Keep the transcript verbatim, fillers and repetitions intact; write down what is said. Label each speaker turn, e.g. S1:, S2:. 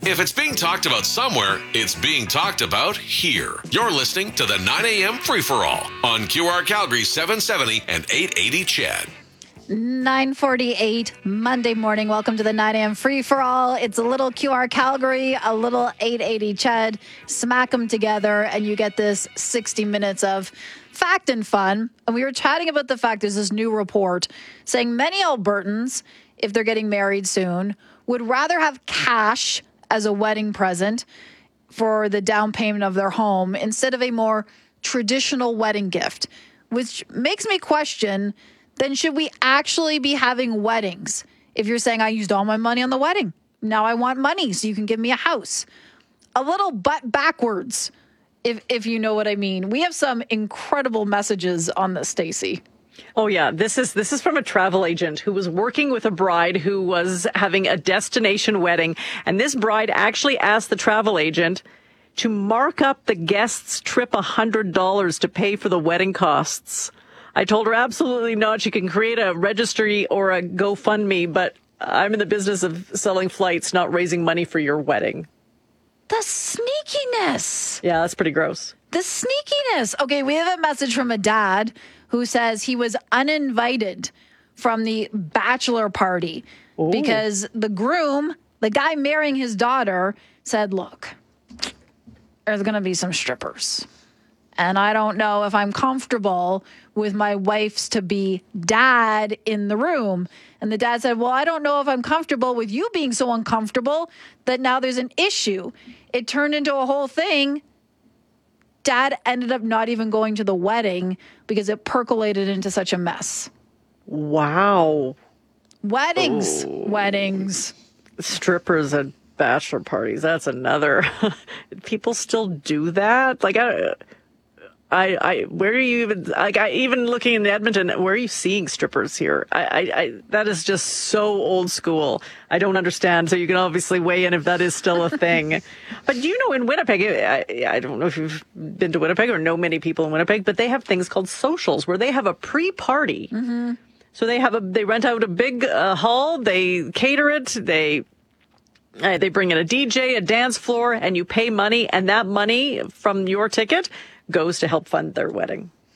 S1: If it's being talked about somewhere, it's being talked about here. You're listening to the nine a.m. Free-for-All on Q R Calgary seven seventy and eight eighty C H E D.
S2: nine forty-eight Monday morning. Welcome to the nine a.m. Free-for-All. It's a little Q R Calgary, a little eight eighty C H E D. Smack them together and you get this sixty minutes of fact and fun. And we were chatting about the fact there's this new report saying many Albertans, if they're getting married soon, would rather have cash as a wedding present for the down payment of their home instead of a more traditional wedding gift, which makes me question, then should we actually be having weddings? If you're saying I used all my money on the wedding, now I want money so you can give me a house. A little butt backwards, if if you know what I mean. We have some incredible messages on this, Stacey.
S3: Oh, yeah. This is this is from a travel agent who was working with a bride who was having a destination wedding. And this bride actually asked the travel agent to mark up the guest's trip one hundred dollars to pay for the wedding costs. I told her absolutely not. She can create a registry or a GoFundMe, but I'm in the business of selling flights, not raising money for your wedding.
S2: The sneakiness.
S3: Yeah, that's pretty gross.
S2: The sneakiness. Okay, we have a message from a dad who says he was uninvited from the bachelor party Ooh. because the groom, the guy marrying his daughter, said, look, there's going to be some strippers. And I don't know if I'm comfortable with my wife's to be dad in the room. And the dad said, well, I don't know if I'm comfortable with you being so uncomfortable that now there's an issue. It turned into a whole thing. Dad ended up not even going to the wedding because it percolated into such a mess.
S3: Wow.
S2: Weddings.
S3: Oh.
S2: Weddings.
S3: Strippers at bachelor parties. That's another. People still do that? Like, I... I, I, where are you even, like, I, even looking in Edmonton, where are you seeing strippers here? I, I, I, that is just so old school. I don't understand. So you can obviously weigh in if that is still a thing. But you know, in Winnipeg, I, I don't know if you've been to Winnipeg or know many people in Winnipeg, but they have things called socials where they have a pre-party.
S2: Mm-hmm.
S3: So they have a, they rent out a big uh, hall, they cater it, they, uh, they bring in a D J, a dance floor, and you pay money, and that money from your ticket goes to help fund their wedding.